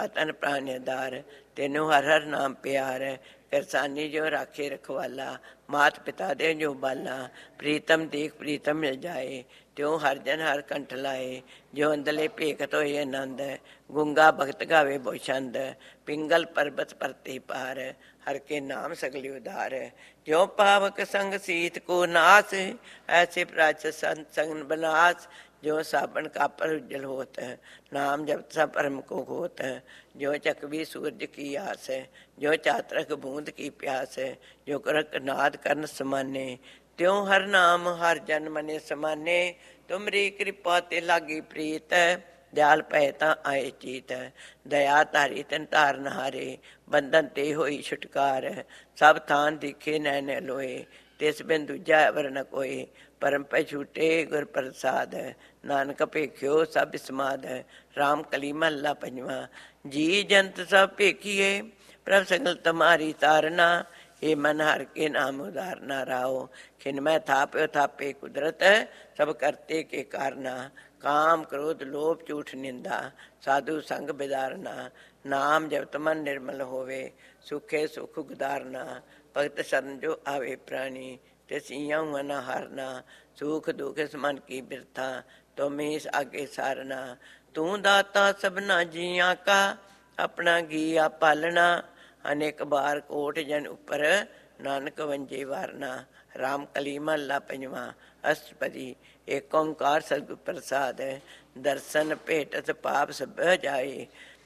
तन प्राण आधार, तेनों हर हर नाम प्यार। करसानी जो राखे रखवाला, मात पिता दे जो बाला। प्रीतम देख प्रीतम मिल जाए, त्यों हर जन हर कंठ लाए। जो अंदले भेखत होए आनंद, गुंगा भगत गावे बहु छंद। पिंगल पर्वत परते पार, हर के नाम सगले उधार। जो पावक संग सीत को नास, ऐसे प्राच संत संग बनास। जो साबन का पर उज्जल होत है, नाम जब सब परम को होत है। जो चकवी सूरज की आस है, जो चातरक बूंद की प्यास है। जो करक नाद करन समाने, त्यों हर नाम हर जन मने समाने। तुमरी कृपा ते लागी प्रीत, दयाल पै तां आए चीत। दया तारी तन तार नहारे, बंधन ते होई छुटकार। सब थान दिखे नैन लोए, तिस बिन दूजा अवर न कोई। परम पै छूटे गुर प्रसाद, नानक भेख्यो सब समाद। राम कली महला पंजवा। जी जंत सब भेखिए, प्रभ सगल तुम्हारी तारना। हे मन हर के नाम उदारना राहो, खिन मैं थाप्यो थापे कुदरत। सब करते के कारना, काम क्रोध लोभ झूठ निंदा। साधु संग बिदारना, नाम जपत मन निर्मल होवे। सुखे सुख गुदारना, भगत शरण जो आवे प्राणी। तिसिया हुआ न हारना, सुख दुख मन की बिरथा। तुम ही आगे सारना, तू दाता सबना जिया का। अपना घिया पालना, अनेक बार कोट जन उपर। नानक वंजे वारना। राम कली महला पंजवा। अष्टपदी। एक ओंकार सतगुर प्रसाद, दर्शन भेटत पाप सब जाए।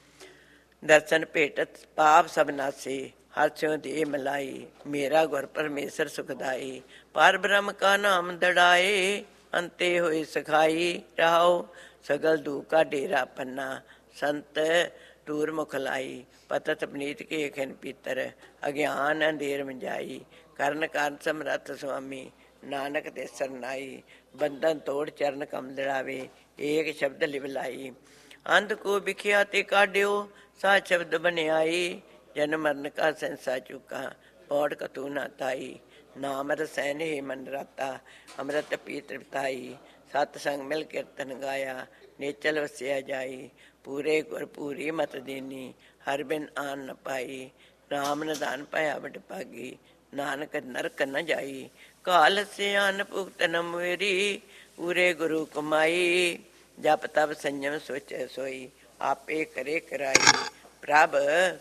दर्शन भेटत पाप सब नासे, हर स्यों दे मिलाई। मेरा गुर परमेश्वर सुखदाई, पर ब्रह्म का नाम दड़ाए। अंते होए सखाई रहाओ, सगल दुख का डेरा पन्ना। संत दूर मुख लाई, पतत पनीत के खिन पीतर। अज्ञान अंधेर मंजाई, करण कारण समरथ स्वामी। नानक ते सरनाई, बंधन तोड़ चरण कम दड़ावे। एक शब्द लिवलाई, अंध को बिखिया ते काढ़ियो। सा शब्द बनियाई, जन्म मरण का संसा चुका। पौड़ कतू न ताई, नाम रसैन हे मन राता। अमृत पी तृप्ताई, सतसंग मिल कीर्तन गाया। नेचल वसिया जाई, पूरे गुर पूरी मत दीनी। हर बिन आन न पाई, राम निदान पाया बड़ भागी। नानक नरक न जाई, काल सियान भुगत न मेरी। पूरे गुरु कमाई, जप तप संयम सोचे सोई। आपे करे कराई, प्रभ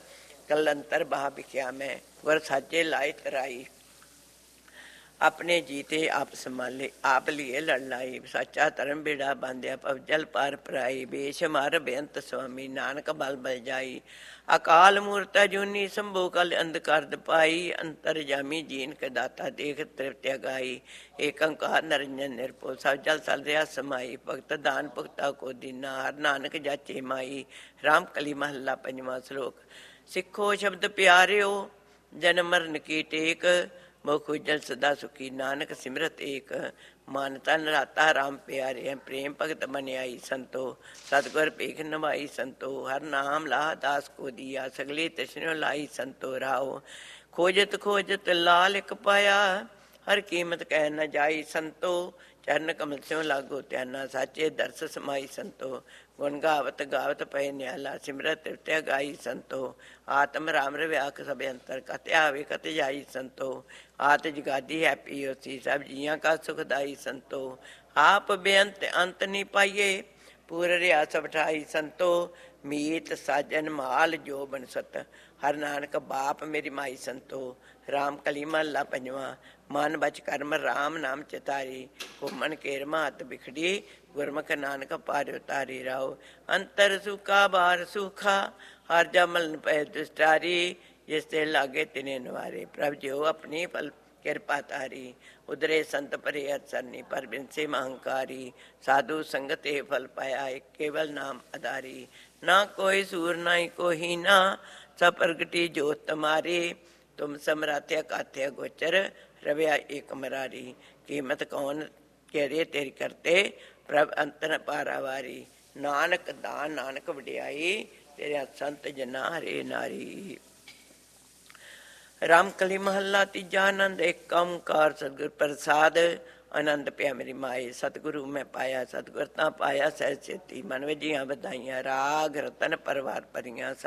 कलंतर बाह बिख्या में। गुर साजे लाई तराई, अपने जीते आप संभाले। आप लिए लड़ लाई, सच्चा धर्म बेड़ा बांध्या। पवजल पार पराई, बेश मार बेअंत स्वामी। नानक बल बल जाई, अकाल मूर्त जूनी। संभो कल अंधकार दपाई, अंतर जामी जीन के दाता। देख तृप्त्या गाई, एक अंकार नरंजन निरपो। सब जल सल रहा समाई, भगत दान भुगता को दीना। हर नानक जाचे माई, राम कली महला पंजवा श्लोक। सिखो शब्द प्यारियो, जन्म मरण की टेक। मुख उज्जल सदा सुखी, नानक सिमरत एक। मन तन राता राम प्यारे, प्रेम भगत बनियाई संतो। सतगुर पेख नवाई संतो, हर नाम लाह दास को दिया। सगले तृष्णो लाई संतो राहो, खोजत खोजत लालिक पाया। हर कीमत कह न जाई संतो, चरण कमल स्यों लागो त्याना। साचे दर्श समाई संतो, गुण गावत गावत पए न्याला। सिमरत तृप्त्या गाई संतो, आत्म राम रव्याक सब अंतर। कत आवे कत जाई संतो, आत जगादी है पियोसी। सब जिया का सुखदाई संतो, आप बेअंत अंत नहीं पाइये। पूर रिया सब ठाई संतो, मीत साजन माल जो बनसत। हर नानक बाप मेरी माई संतो। राम कली महला पंजवा। मन बच कर्म राम नाम चितारी, घुमन केर मात बिखड़ी। गुरमुख नानक पार उतारी राहो, अंतर सुखा बार सुखा। हर जमल पै दुष्टारी, जिससे लागे तिने नवारे। प्रभ जो अपनी फल कृपा तारी, उदरे संत परे सरनी। पर बिन से महंकारी, साधु संगते फल पाया। एक केवल नाम आधारी, ना कोई सूर ना ही कोई ना। सब प्रगति जोत तुम्हारी, तुम समराध्य काथ्य गोचर। रव्या एक मरारी, कीमत कौन करे तेरी करते। प्रभ अंत न पारावारी, नानक दान नानक वडियाई। तेरे संत जना हरे नारी। राम कली महला तीजा। आनंद एक ओंकार सतगुर प्रसाद। आनंद पिया मेरी माए, सतगुरु मैं पाया। सतगुर ता पाया सह चेती, मन विजिया बधाइयां। राग रतन परवार परियां।